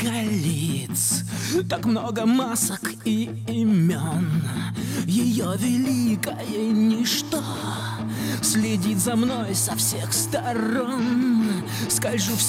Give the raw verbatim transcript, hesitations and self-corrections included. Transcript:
Столько лиц, так много масок и имен. Ее великое ничто следит за мной со всех сторон. Скольжу в